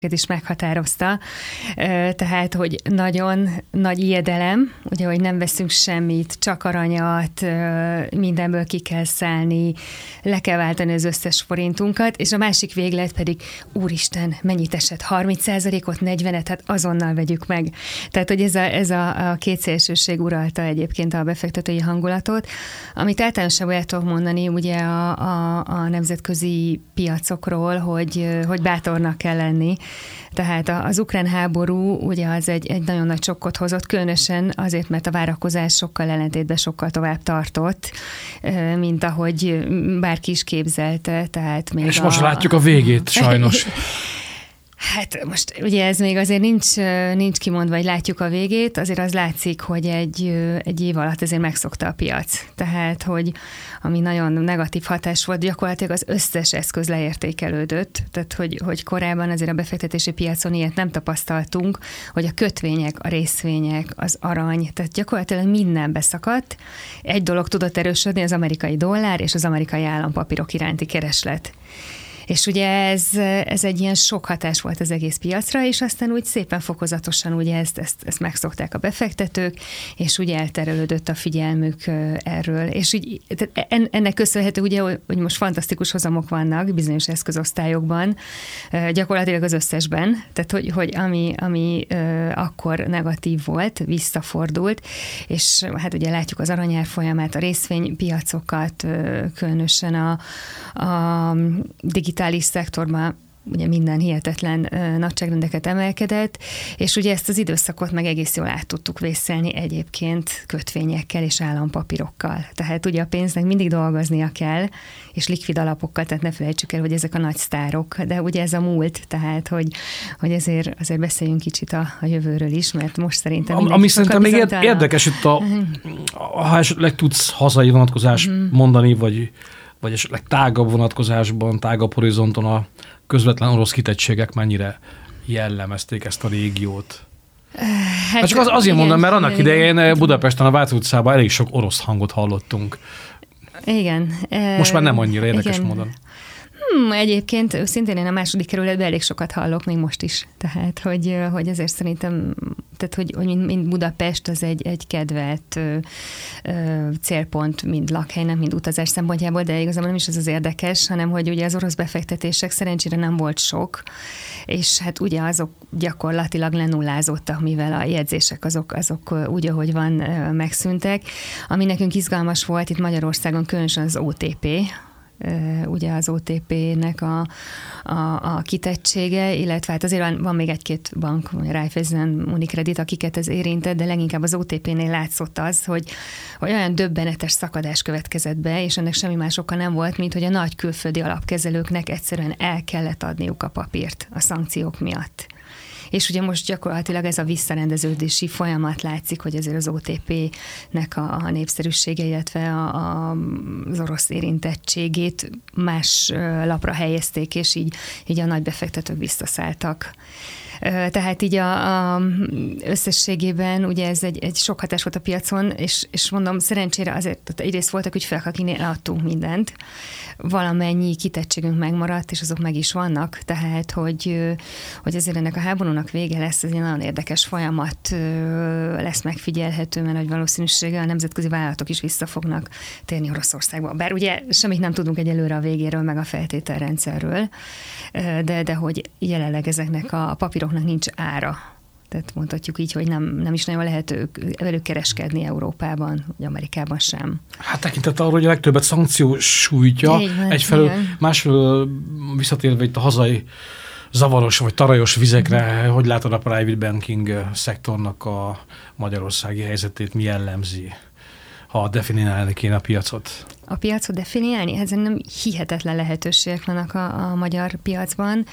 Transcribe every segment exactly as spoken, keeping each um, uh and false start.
is meghatározta, tehát, hogy nagyon nagy ijedelem, ugye, hogy nem veszünk semmit, csak aranyat, mindenből ki kell szállni, le kell váltani az összes forintunkat, és a másik véglet pedig, úristen, mennyit esett, harminc százalékot, negyvenet, hát azonnal vegyük meg. Tehát, hogy ez a, ez a, a kétszélsőség uralta egyébként a befektetői hangulatot, amit általánosabban el tudok mondani ugye a, a, a nemzetközi piacokról, hogy, hogy bátornak kell lenni. Tehát az ukrán háború ugye az egy, egy nagyon nagy sokkot hozott, különösen azért, mert a várakozás sokkal ellentétben sokkal tovább tartott, mint ahogy bárki is képzelte. Tehát még És a... most látjuk a végét, sajnos. Hát most ugye ez még azért nincs, nincs kimondva, hogy látjuk a végét, azért az látszik, hogy egy, egy év alatt azért megszokta a piac. Tehát, hogy ami nagyon negatív hatás volt, gyakorlatilag az összes eszköz leértékelődött. Tehát, hogy, hogy korábban azért a befektetési piacon ilyet nem tapasztaltunk, hogy a kötvények, a részvények, az arany, tehát gyakorlatilag minden beszakadt. Egy dolog tudott erősödni, az amerikai dollár és az amerikai állampapírok iránti kereslet. És ugye ez, ez egy ilyen sok hatás volt az egész piacra, és aztán úgy szépen fokozatosan ugye ezt, ezt, ezt megszokták a befektetők, és ugye elterelődött a figyelmük erről. És úgy, ennek köszönhető ugye, hogy most fantasztikus hozamok vannak bizonyos eszközosztályokban, gyakorlatilag az összesben, tehát hogy, hogy ami, ami akkor negatív volt, visszafordult, és hát ugye látjuk az aranyár folyamát, a részvénypiacokat, különösen a, a digitális szektorban ugye minden hihetetlen ö, nagyságrendeket emelkedett, és ugye ezt az időszakot meg egész jól át tudtuk vészelni egyébként kötvényekkel és állampapírokkal. Tehát ugye a pénznek mindig dolgoznia kell, és likvid alapokkal, tehát ne felejtsük el, hogy ezek a nagy sztárok, de ugye ez a múlt, tehát hogy, hogy ezért, azért beszéljünk kicsit a, a jövőről is, mert most szerintem Am, Ami szerintem még érdekes itt, a, ha esetleg tudsz hazai vonatkozást uh-huh. mondani, vagy vagy esetleg tágabb vonatkozásban, tágabb horizonton a közvetlen orosz kitettségek mennyire jellemezték ezt a régiót? Hát, hát csak az, azért igen, mondom, mert annak igen, idején Budapesten a Váci utcában elég sok orosz hangot hallottunk. Igen. Most már nem annyira érdekes igen. módon. Hmm, egyébként szintén én a második kerületben elég sokat hallok, még most is. Tehát, hogy, hogy azért szerintem, tehát, hogy, hogy mind Budapest az egy, egy kedvelt ö, ö, célpont, mind lakhelynek, mind utazás szempontjából, de igazából nem is ez az érdekes, hanem hogy ugye az orosz befektetések szerencsére nem volt sok, és hát ugye azok gyakorlatilag lenullázódtak, mivel a jegyzések azok, azok úgy, ahogy van, megszűntek. Ami nekünk izgalmas volt itt Magyarországon, különösen az o té pé, ugye az o té pé-nek a, a, a kitettsége, illetve hát azért van, van még egy-két bank, Raiffeisen, Unicredit, akiket ez érintett, de leginkább az o té pé-nél látszott az, hogy, hogy olyan döbbenetes szakadás következett be, és ennek semmi más oka nem volt, mint hogy a nagy külföldi alapkezelőknek egyszerűen el kellett adniuk a papírt a szankciók miatt. És ugye most gyakorlatilag ez a visszarendeződési folyamat látszik, hogy azért az o té pé-nek a, a népszerűsége, illetve a, a, az orosz érintettségét más lapra helyezték, és így, így a nagy befektetők visszaszálltak. Tehát így a, a összességében ugye ez egy, egy sok hatás volt a piacon, és, és mondom, szerencsére azért egyrészt voltak ügyfelek, akinél adtunk mindent, valamennyi kitettségünk megmaradt, és azok meg is vannak, tehát hogy, hogy ezért ennek a háborúnak vége lesz, ez egy nagyon érdekes folyamat lesz megfigyelhető, mert nagy valószínűséggel a nemzetközi vállalatok is vissza fognak térni Oroszországba. Bár ugye semmit nem tudunk egyelőre a végéről, meg a feltételrendszerről, de, de hogy jelenleg ezeknek a papíroknak nincs ára. Tehát mondhatjuk így, hogy nem, nem is nagyon lehet ők, velük kereskedni Európában, vagy Amerikában sem. Hát tekintet arra, hogy a legtöbbet szankció sújtja, egyfelől, igen. Másfelől visszatérve itt a hazai zavaros vagy tarajos vizekre, hogy látod a private banking szektornak a magyarországi helyzetét, mi jellemzi, ha definiálni kéne a piacot? A piacot definiálni? Hát nem hihetetlen lehetőségek vannak a, a magyar piacban.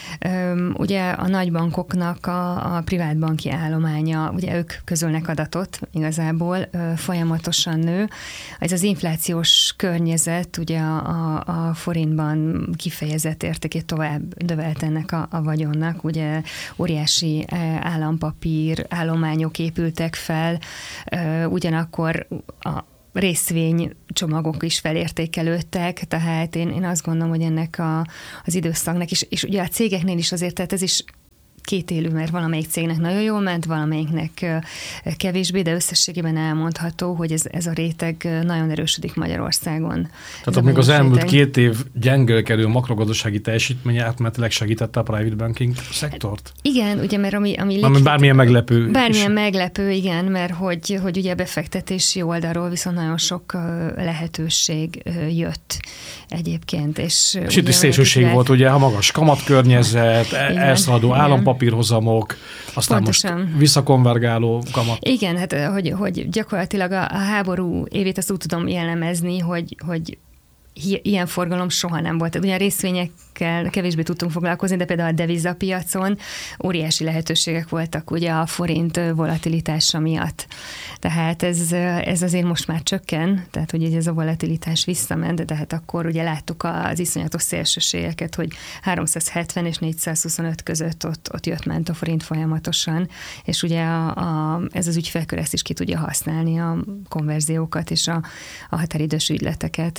Üm, ugye a nagybankoknak a, a privátbanki állománya, ugye ők közölnek adatot igazából, ö, folyamatosan nő. Ez az inflációs környezet ugye a, a, a forintban kifejezett értékét tovább növelt ennek a, a vagyonnak. Ugye óriási állampapír állományok épültek fel, ö, ugyanakkor a részvénycsomagok is felértékelődtek, tehát én, én azt gondolom, hogy ennek a, az időszaknak is, és ugye a cégeknél is azért, tehát ez is kétélű, mert valamelyik cégnek nagyon jól ment, valamelyiknek kevésbé, de összességében elmondható, hogy ez, ez a réteg nagyon erősödik Magyarországon. Tehát amíg az elmúlt két év gyengélkedő makrogazdasági teljesítménye átmenetileg segítette a private banking szektort? Igen, ugye, mert ami... ami likvid, bármilyen meglepő. Bármilyen is. meglepő, igen, mert hogy, hogy ugye a befektetési oldalról viszont nagyon sok lehetőség jött egyébként. És, és itt is szélsőség volt, ugye, a magas kamatkörnyezet, elszaladó állampapírhozamok, aztán Pontosan. most visszakonvergáló kamat. Igen, hát hogy, hogy gyakorlatilag a, a háború évét azt úgy tudom jellemezni, hogy, hogy ilyen forgalom soha nem volt. Ugye a részvényekkel kevésbé tudtunk foglalkozni, de például a devizapiacon óriási lehetőségek voltak ugye a forint volatilitása miatt. Tehát ez, ez azért most már csökken, tehát hogy ez a volatilitás visszament, de hát akkor ugye láttuk az iszonyatos szélsőségeket, hogy háromszázhetven és négyszázhuszonöt között ott, ott jött ment a forint folyamatosan, és ugye a, a, ez az ügyfélkör ezt is ki tudja használni, a konverziókat és a, a határidős ügyleteket.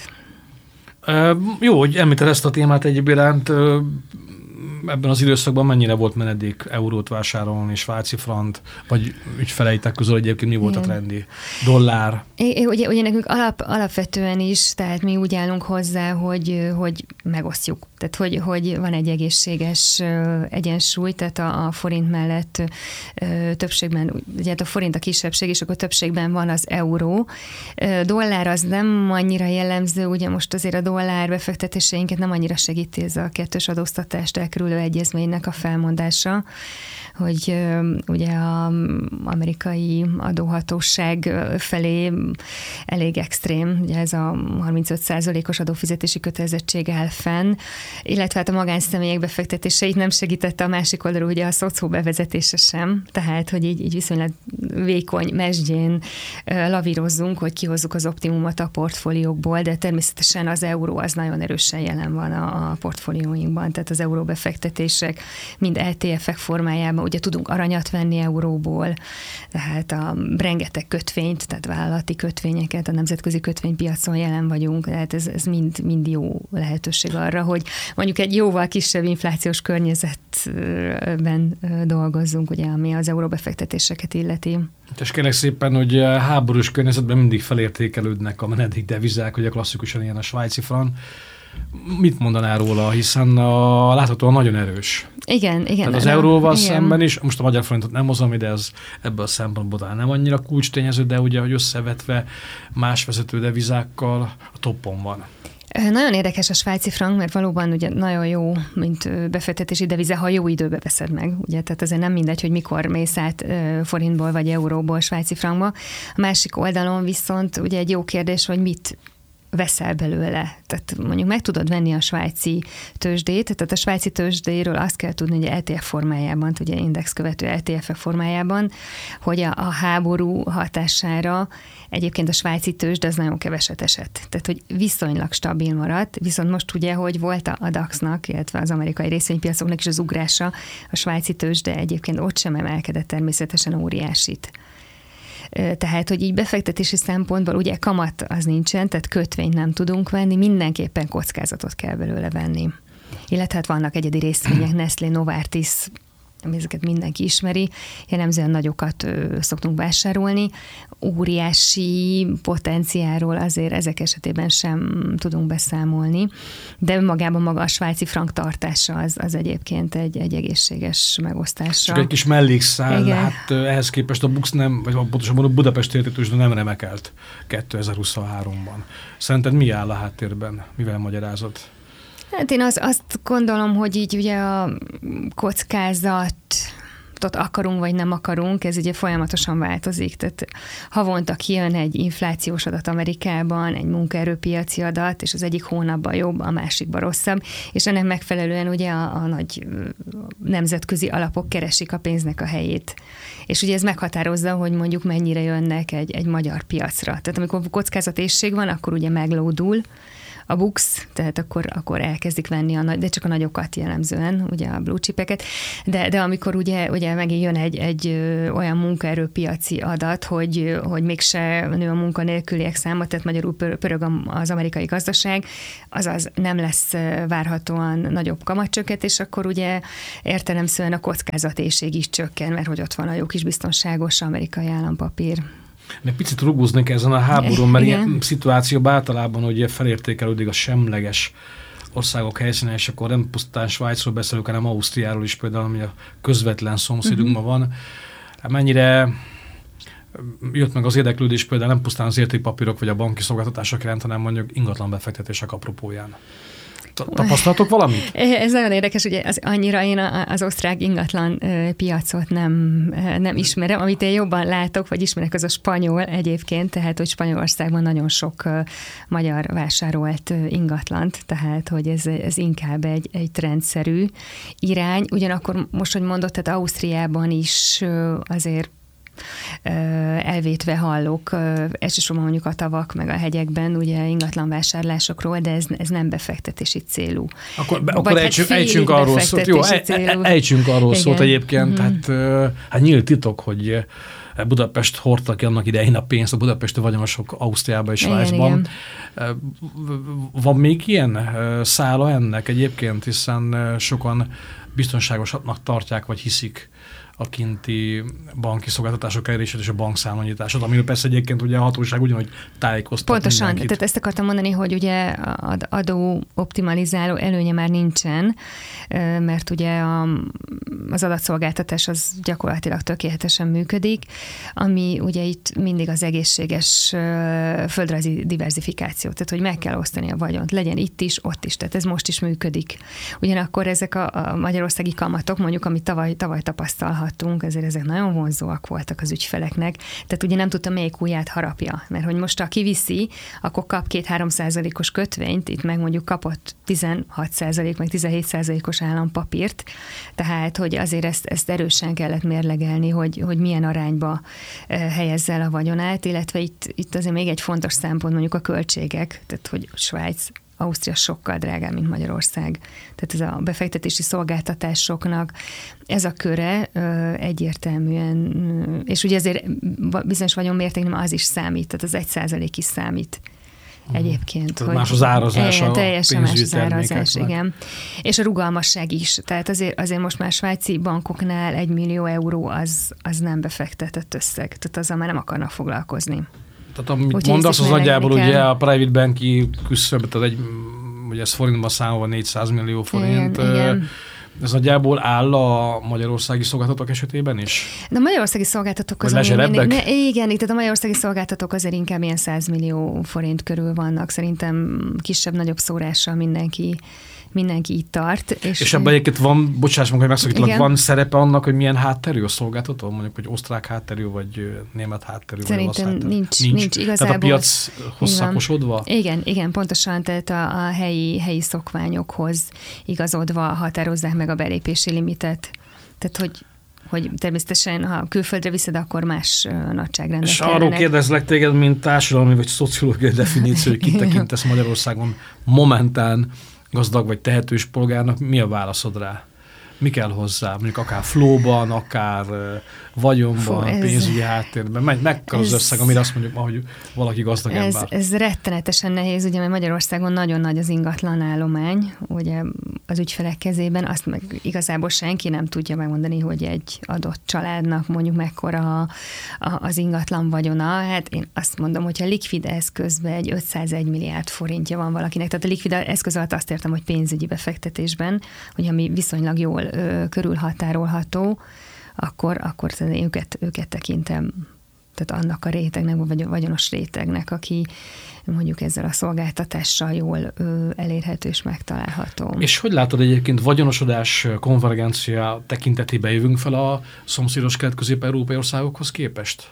Uh, jó, hogy említed ezt a témát egyéb iránt. Uh, ebben az időszakban mennyire volt menedék eurót vásárolni, svájci frant, vagy ügyfeleitek közül egyébként mi volt Igen. a trendi? Dollár? É, ugye, ugye nekünk alap, alapvetően is, tehát mi úgy állunk hozzá, hogy, hogy megosztjuk. Tehát, hogy, hogy van egy egészséges egyensúly, tehát a, a forint mellett többségben, ugye a forint a kisebbség, és akkor többségben van az euró. Dollár az nem annyira jellemző, ugye most azért a dollár befektetéseinket nem annyira segíti ez a kettős adóztatást elkerülő egyezménynek a felmondása, hogy ugye az amerikai adóhatóság felé elég extrém, ugye ez a harmincöt százalékos adófizetési kötelezettség áll fenn, illetve hát a magánszemélyek befektetéseit nem segítette a másik oldalról, ugye a szocó bevezetése sem, tehát, hogy így, így viszonylag vékony mesdjén lavírozzunk, hogy kihozzuk az optimumot a portfóliókból, de természetesen az euró az nagyon erősen jelen van a, a portfólióinkban, tehát az euró befektetések mind é té ef-ek formájában, ugye tudunk aranyat venni euróból, tehát a rengeteg kötvényt, tehát vállalati kötvényeket, a nemzetközi kötvénypiacon jelen vagyunk, tehát ez, ez mind, mind jó lehetőség arra, hogy mondjuk egy jóval kisebb inflációs környezetben dolgozzunk, ugye, ami az euróbefektetéseket illeti. És kérlek szépen, hogy háborús környezetben mindig felértékelődnek a menedék devizák, ugye klasszikusan ilyen a svájci frank. Mit mondanál róla, hiszen a, láthatóan nagyon erős. Igen, igen. Tehát az euróval igen. szemben is, most a magyar forintot nem hozom ide, ez ebből a szempontból talán nem annyira kulcstényező, de ugye, hogy összevetve más vezető devizákkal a toppon van. Nagyon érdekes a svájci frank, mert valóban ugye nagyon jó, mint befektetési deviza, ha jó időbe veszed meg. Ugye, tehát azért nem mindegy, hogy mikor mész át forintból vagy euróból svájci frankba. A másik oldalon viszont ugye egy jó kérdés, hogy mit veszel belőle. Tehát mondjuk meg tudod venni a svájci tőzsdét, tehát a svájci tőzsdéről azt kell tudni, hogy é té ef formájában, ugye index követő é té ef formájában, hogy a, a háború hatására egyébként a svájci tőzsde az nagyon keveset esett. Tehát, hogy viszonylag stabil maradt, viszont most ugye, hogy volt a daxnak, illetve az amerikai részvénypiacoknak is az ugrása, a svájci tőzsde egyébként ott sem emelkedett természetesen óriásit. Tehát, hogy így befektetési szempontból ugye kamat az nincsen, tehát kötvényt nem tudunk venni, mindenképpen kockázatot kell belőle venni. Illetve hát vannak egyedi részvények, Nestlé, Novartis, ezeket mindenki ismeri, jellemzően nagyokat ö, szoktunk vásárolni. Óriási potenciálról azért ezek esetében sem tudunk beszámolni, de magában maga a svájci frank tartása az, az egyébként egy, egy egészséges megosztása. Csak egy kis mellékszál, hát ehhez képest a BUX nem, vagy pontosabban a Budapest értéktőzsde nem remekelt kétezer-huszonháromban. Szerinted mi áll a háttérben? Mivel magyarázod? Hát én az, azt gondolom, hogy így ugye a kockázatot akarunk, vagy nem akarunk, ez ugye folyamatosan változik. Tehát havonta kijön egy inflációs adat Amerikában, egy munkaerőpiaci adat, és az egyik hónapban jobb, a másikban rosszabb, és ennek megfelelően ugye a, a nagy nemzetközi alapok keresik a pénznek a helyét. És ugye ez meghatározza, hogy mondjuk mennyire jönnek egy, egy magyar piacra. Tehát amikor kockázatésség van, akkor ugye meglódul a buksz, tehát akkor, akkor elkezdik venni, a nagy, de csak a nagyokat jellemzően, ugye a blue chipeket, de, de amikor ugye, ugye megint jön egy, egy olyan munkaerőpiaci adat, hogy, hogy mégse nő a munkanélküliek száma, tehát magyarul pörög az amerikai gazdaság, azaz nem lesz várhatóan nagyobb kamatcsökkentés, akkor ugye értelemszerűen a kockázatéhség is csökken, mert hogy ott van a jó kis biztonságos amerikai állampapír. Egy picit rugóznék ezen a háborún, mert igen. Ilyen szituációban általában ugye felértékelődik a semleges országok helyszíne, és akkor nem pusztán Svájcról beszélünk, hanem Ausztriáról is például, ami a közvetlen szomszédunkban uh-huh. van. Mennyire jött meg az érdeklődés például nem pusztán az értékpapírok vagy a banki szolgáltatások iránt, hanem mondjuk ingatlan befektetések apropóján. Tapasztaltok valamit? Ez nagyon érdekes, ugye az, annyira én az osztrák ingatlan piacot nem, nem ismerem. Amit én jobban látok, vagy ismerek, az a spanyol egyébként, tehát hogy Spanyolországban nagyon sok magyar vásárolt ingatlant, tehát hogy ez, ez inkább egy, egy trendszerű irány. Ugyanakkor most, hogy mondott, tehát Ausztriában is azért elvétve hallok, elsősorban mondjuk a tavak meg a hegyekben, ugye ingatlan vásárlásokról, de ez, ez nem befektetési célú. Akkor, be, akkor ejtsünk, hát ejtsünk arról szót. Jó, ejtsünk arról szót egyébként. Mm-hmm. Hát, hát nyílt titok, hogy Budapest hordta ki annak idején a pénzt, a budapesti vagyonosok Ausztriában és Svájcban. Van még ilyen szála ennek egyébként, hiszen sokan biztonságosnak tartják, vagy hiszik a kinti banki szolgáltatások elérését és a bankszámlanyítását, amiről persze egyébként ugye a hatóság ugyanúgy tájékoztat Pontosan, mindenkit. Tehát ezt akartam mondani, hogy ugye adó optimalizáló előnye már nincsen, mert ugye a, az adatszolgáltatás az gyakorlatilag tökéletesen működik, ami ugye itt mindig az egészséges földrajzi diverzifikáció, tehát hogy meg kell osztani a vagyont, legyen itt is, ott is, tehát ez most is működik. Ugyanakkor ezek a, a magyarországi kamatok, mondjuk, amit tavaly, tavaly tapasztalhattunk, ezért ezek nagyon vonzóak voltak az ügyfeleknek, tehát ugye nem tudta, melyik ujját harapja, mert hogy most ha kiviszi, akkor kap két-három százalékos kötvényt, itt meg mondjuk kapott tizenhat százalék, meg tizenhét százalékos állampapírt, tehát hogy azért ezt, ezt erősen kellett mérlegelni, hogy, hogy milyen arányba helyezze el a vagyonát, illetve itt, itt azért még egy fontos szempont mondjuk a költségek, tehát hogy Svájc, Ausztria sokkal drágább, mint Magyarország. Tehát ez a befektetési szolgáltatásoknak ez a köre ö, egyértelműen, és ugye ezért bizonyos vagyon mértékben az is számít, tehát az egy százalék is számít. Egyébként. Hogy más az árazás a teljesen más az árazás, igen. És a rugalmasság is. Tehát azért, azért most már svájci bankoknál egy millió euró az, az nem befektetett összeg. Tehát azzal már nem akarnak foglalkozni. Tehát amit úgy mondasz, az nagyjából ugye a private banki küszöb, tehát egy, ugye ez forintban számolva négyszáz millió forint. Igen, igen. Ez nagyjából áll a magyarországi szolgáltatók esetében is? De a magyarországi szolgáltatók azért mindig, ne, igen, tehát a magyarországi szolgáltatók azért inkább ilyen száz millió forint körül vannak. Szerintem kisebb-nagyobb szórással mindenki mindenki itt tart. És, és ebben egyébként van, bocsáss meg, hogy megszakítalak, van szerepe annak, hogy milyen hátterű a szolgáltató? Mondjuk, hogy osztrák hátterű, vagy német hátterű, Szerintem vagy olasz nincs, nincs, nincs igazából. Tehát a piachoz szakosodva? Igen, igen, pontosan, tehát a, a helyi, helyi szokványokhoz igazodva határozzák meg a belépési limitet. Tehát, hogy hogy természetesen, ha külföldre viszed, akkor más nagyságrendek És arról kérdezlek téged, mint társadalmi vagy szociológiai definíció, hogy kitekintesz Magyarországon momentán gazdag vagy tehetős polgárnak, mi a válaszod rá? Mi kell hozzá? Mondjuk akár flóban, akár vagyonban, Fú, ez, pénzügyi háttérben. Meg, mekkora az összeg, amire azt mondjuk ma, hogy valaki gazdag ez, ember. Ez rettenetesen nehéz, ugye, mert Magyarországon nagyon nagy az ingatlan állomány, ugye az ügyfelek kezében, azt meg igazából senki nem tudja megmondani, hogy egy adott családnak mondjuk mekkora a, a, az ingatlan vagyona. Hát én azt mondom, hogyha likvid eszközben egy ötszázegy milliárd forintja van valakinek, tehát a likvid eszköz alatt azt értem, hogy pénzügyi befektetésben, hogy ami viszonylag jól ö, körülhatárolható, akkor, akkor én őket, őket tekintem, tehát annak a rétegnek, vagy vagyonos rétegnek, aki mondjuk ezzel a szolgáltatással jól ö, elérhető és megtalálható. És hogy látod egyébként vagyonosodás, konvergencia tekintetében jövünk fel a szomszédos kelet-közép-európai országokhoz képest?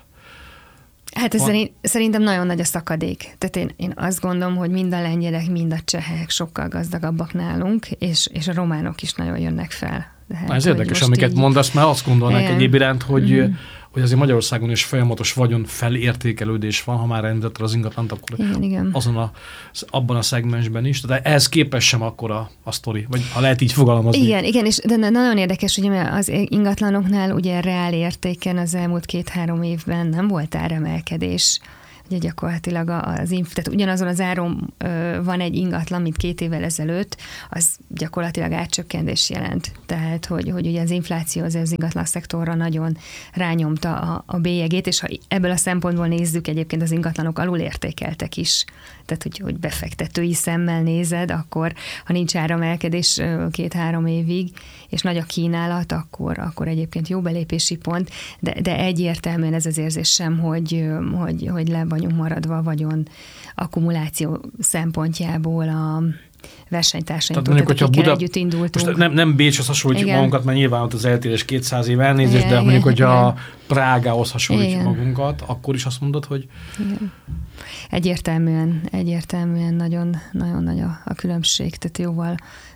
Hát ez szerint, szerintem nagyon nagy a szakadék. Tehát én, én azt gondolom, hogy mind a lengyelek, mind a csehek sokkal gazdagabbak nálunk, és, és a románok is nagyon jönnek fel. Hát, ez érdekes, amiket így mondasz, mert azt gondolnak egyéb iránt, hogy, mm. hogy azért Magyarországon is folyamatos vagyon felértékelődés van, ha már említetted az ingatlant, akkor igen, igen. Azon a, abban a szegmensben is. Tehát ehhez képest sem akkora a sztori, vagy ha lehet így fogalmazni. Igen, igen, és de nagyon érdekes, hogy az ingatlanoknál ugye reál értéken az elmúlt két-három évben nem volt áremelkedés. Ugye gyakorlatilag az, tehát ugyanazon az áron van egy ingatlan, mint két évvel ezelőtt, az gyakorlatilag árcsökkentés jelent. Tehát, hogy, hogy ugye az infláció az, az ingatlan szektorra nagyon rányomta a, a bélyegét, és ha ebből a szempontból nézzük, egyébként az ingatlanok alulértékeltek is. Tehát, hogy, hogy befektetői szemmel nézed, akkor ha nincs áremelkedés két-három évig, és nagy a kínálat, akkor, akkor egyébként jó belépési pont, de, de egyértelműen ez az érzés sem, hogy, hogy, hogy le vagyunk maradva a vagyon akkumuláció szempontjából a versenytársainktól, tehát akikkel Buda... együtt indultunk. Most nem, nem Bécshez hasonlítjuk igen. magunkat, mert nyilván ott az eltérés kétszáz év elnézést, igen, de igen, mondjuk, hogyha Prágához hasonlítjuk igen. magunkat, akkor is azt mondod, hogy... Igen. Egyértelműen, egyértelműen nagyon, nagyon nagy a, a különbség, tehát jóval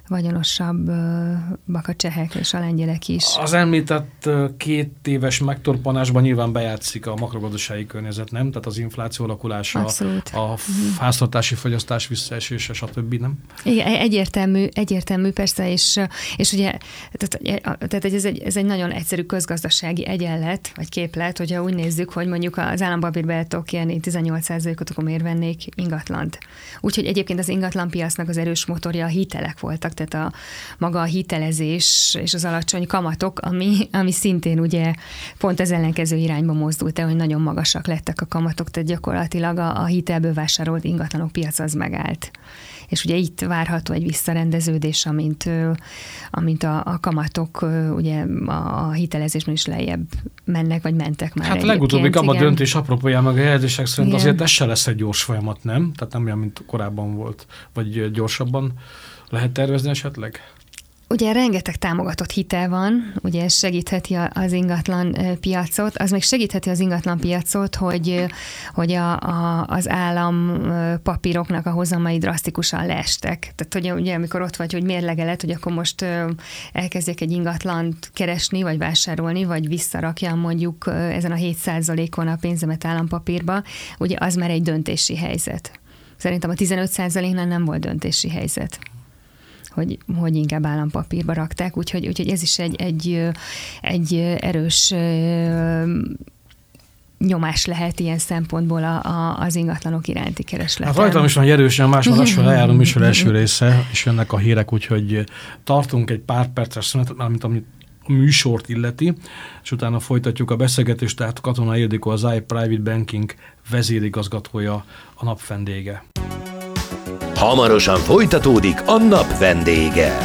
vagyonosabbak a csehek és a lengyelek is. Az említett két éves megtorpanásban nyilván bejátszik a makrogazdasági környezet, nem? Tehát az infláció alakulása, abszolút. a háztartási fogyasztás visszaesése, stb. Nem? Igen, egyértelmű, egyértelmű persze, és, és ugye tehát, tehát ez, egy, ez egy nagyon egyszerű közgazdasági egyenlet, vagy képlet, hogyha úgy nézzük, hogy mondjuk az állampapírba el tudok kérni tizennyolc százalékot, akkor miért vennék ingatlant? Úgyhogy egyébként az ingatlanpiacnak az erős motorja a hitelek voltak, tehát a maga a hitelezés és az alacsony kamatok, ami, ami szintén ugye pont az ellenkező irányba mozdult el, hogy nagyon magasak lettek a kamatok, tehát gyakorlatilag a, a hitelből vásárolt ingatlanok piac az megállt. És ugye itt várható egy visszarendeződés, amint, amint a, a kamatok ugye a hitelezésben is lejjebb mennek, vagy mentek már. Hát a legutóbbi kamat döntés apropóján meg a jelzések szerint igen. azért ez se lesz egy gyors folyamat, nem? Tehát nem olyan, mint korábban volt, vagy gyorsabban lehet tervezni esetleg? Ugye rengeteg támogatott hitel van, ugye ez segítheti az ingatlan piacot, az még segítheti az ingatlan piacot, hogy, hogy a, a, az állam papíroknak a hozamai drasztikusan leestek. Tehát ugye, ugye amikor ott vagy, hogy mérlegelet, hogy akkor most elkezdjek egy ingatlant keresni, vagy vásárolni, vagy visszarakjam mondjuk ezen a hét százalékon a pénzemet állampapírba, ugye az már egy döntési helyzet. Szerintem a tizenöt százaléknál nem volt döntési helyzet. Hogy, hogy inkább állampapírba rakták, úgyhogy, úgyhogy ez is egy, egy, egy erős nyomás lehet ilyen szempontból a, a, az ingatlanok iránti keresletem. Hát rajtam is van egy erős nyomás, mert lassan lejár a műsor első része, és jönnek a hírek, úgyhogy tartunk egy pár perces szünetet, mármint amit a műsort illeti, és utána folytatjuk a beszélgetést, tehát Katona Ildikó, az i Private Banking vezérigazgatója, a nap vendége. Hamarosan folytatódik a nap vendége.